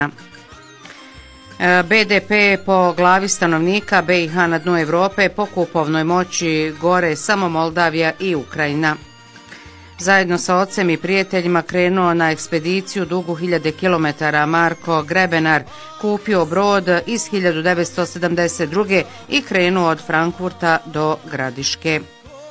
BDP po glavi stanovnika BiH na dnu Evrope, po kupovnoj moći gore samo Moldavija i Ukrajina. Zajedno sa ocem i prijateljima krenuo na ekspediciju dugu 1000 km. Marko Grebenar kupio brod iz 1972. i krenuo od Frankfurta do Gradiške.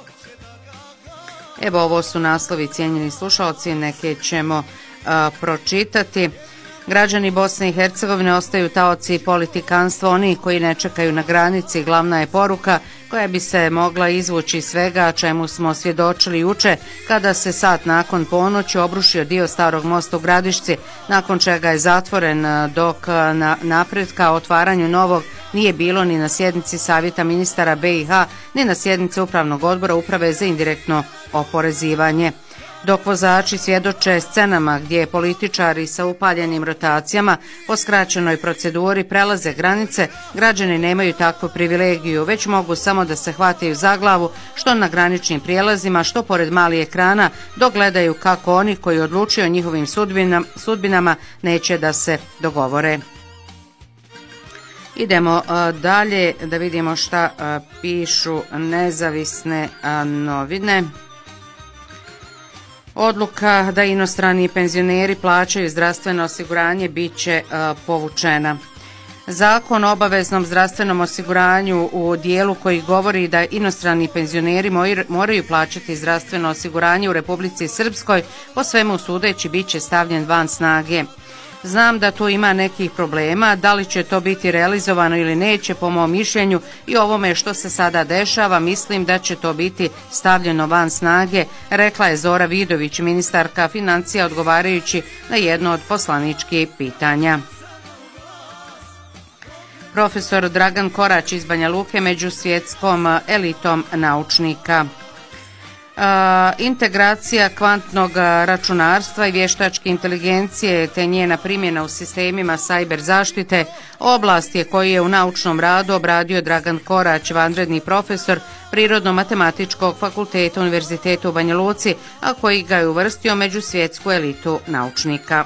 Evo, ovo su naslovi, cijenjeni slušalci, neke ćemo pročitati. Građani Bosne i Hercegovine ostaju taoci politikanstva, oni koji ne čekaju na granici. Glavna je poruka koja bi se mogla izvući svega čemu smo svjedočili juče kada se sat nakon ponoći obrušio dio starog mosta u Gradišci, nakon čega je zatvoren, dok napretka o otvaranju novog nije bilo ni na sjednici Savjeta ministara BiH, ni na sjednici Upravnog odbora Uprave za indirektno oporezivanje. Dok vozači svjedoče scenama gdje političari sa upaljenim rotacijama po skraćenoj proceduri prelaze granice, građani nemaju takvu privilegiju, već mogu samo da se hvataju za glavu, što na graničnim prijelazima, što pored malih ekrana, dok gledaju kako oni koji odlučuju o njihovim sudbinama neće da se dogovore. Idemo dalje da vidimo šta pišu nezavisne novine. Odluka da inostrani penzioneri plaćaju zdravstveno osiguranje bit će povučena. Zakon o obaveznom zdravstvenom osiguranju u dijelu koji govori da inostrani penzioneri moraju plaćati zdravstveno osiguranje u Republici Srpskoj, po svemu sudeći bit će stavljen van snage. Znam da tu ima nekih problema, da li će to biti realizovano ili neće, po mom mišljenju i ovome što se sada dešava, mislim da će to biti stavljeno van snage, rekla je Zora Vidović, ministarka financija, odgovarajući na jedno od poslaničkih pitanja. Profesor Dragan Korać iz Banja Luke među svjetskom elitom naučnika. Integracija kvantnog računarstva i vještačke inteligencije te njena primjena u sistemima cyber zaštite oblast je koju je u naučnom radu obradio Dragan Korać, vanredni profesor Prirodno-matematičkog fakulteta Univerziteta u Banja Luci, a koji ga je uvrstio među svjetsku elitu naučnika.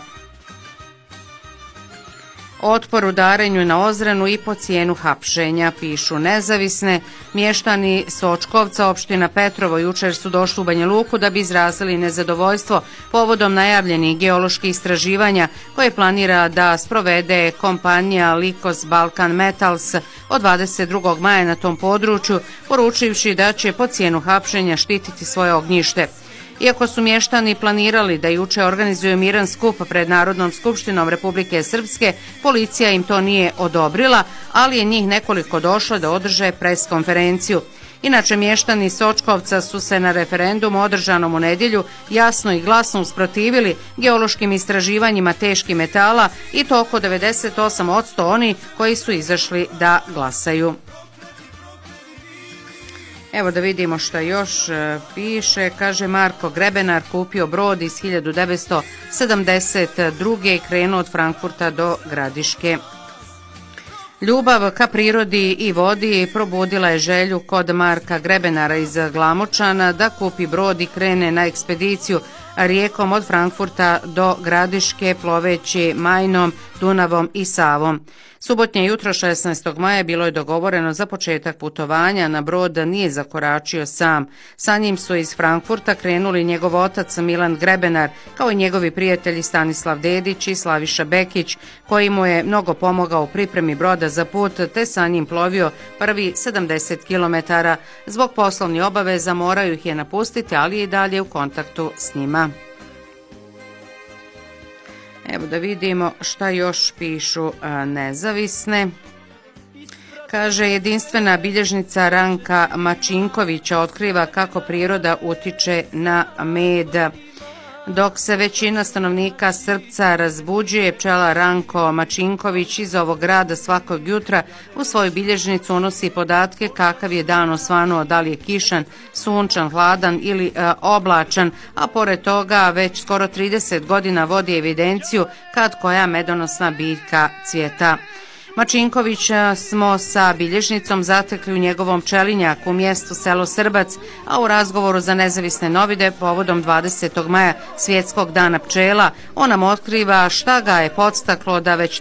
Otpor udarenju na Ozrenu i po cijenu hapšenja, pišu nezavisne. Mještani Sočkovca, opština Petrovo, jučer su došli u Banja Luku da bi izrazili nezadovoljstvo povodom najavljenih geoloških istraživanja koje planira da sprovede kompanija Likos Balkan Metals od 22. maja na tom području, poručivši da će po cijenu hapšenja štititi svoje ognjište. Iako su mještani planirali da juče organizuju miran skup pred Narodnom skupštinom Republike Srpske, policija im to nije odobrila, ali je njih nekoliko došlo da održe pres konferenciju. Inače, mještani Sočkovca su se na referendumu održanom u nedjelju jasno i glasno usprotivili geološkim istraživanjima teških metala i to oko 98% oni koji su izašli da glasaju. Evo da vidimo šta još piše. Kaže, Marko Grebenar kupio brod iz 1972. i krenuo od Frankfurta do Gradiške. Ljubav ka prirodi i vodi probudila je želju kod Marka Grebenara iz Glamočana da kupi brod i krene na ekspediciju rijekom od Frankfurta do Gradiške ploveći Majnom, Dunavom i Savom. Subotnje jutro 16. maja bilo je dogovoreno za početak putovanja, na brod nije zakoračio sam. Sa njim su iz Frankfurta krenuli njegov otac Milan Grebenar, kao i njegovi prijatelji Stanislav Dedić i Slaviša Bekić, koji mu je mnogo pomogao u pripremi broda za put, te sa njim plovio prvi 70 km. Zbog poslovnih obaveza moraju ih je napustiti, ali je i dalje u kontaktu s njima. Evo da vidimo šta još pišu nezavisne. Kaže, jedinstvena bilježnica Ranka Mačinkovića otkriva kako priroda utiče na med. Dok se većina stanovnika Srpca razbuđuje, pčela Ranko Mačinković iz ovog grada svakog jutra u svoju bilježnicu unosi podatke kakav je dan osvanuo, da li je kišan, sunčan, hladan ili oblačan, a pored toga već skoro 30 godina vodi evidenciju kad koja medonosna biljka cvjeta. Mačinković smo sa bilježnicom zatekli u njegovom pčelinjaku u mjestu selo Srbac, a u razgovoru za nezavisne novine povodom 20. maja svjetskog dana pčela on nam otkriva šta ga je podstaklo da već